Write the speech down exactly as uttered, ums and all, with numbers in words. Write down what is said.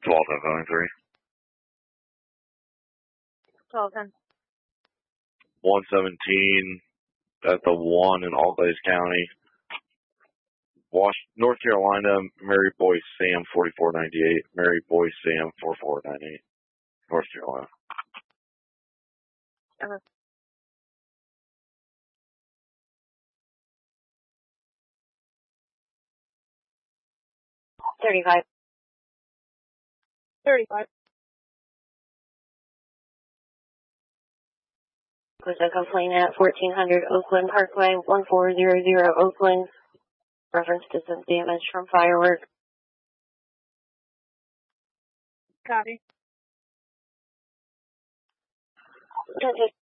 twelve ten going three. twelve ten. one seventeen at the one in Allglaze County. Wash, North Carolina, Mary Boy Sam forty-four ninety-eight. Mary Boy Sam forty-four ninety-eight. North Carolina. Uh-huh. thirty-five. thirty-five. Was a complaint at fourteen hundred Oakland Parkway, one four zero zero Oakland. Reference to some damage from fireworks. Copy.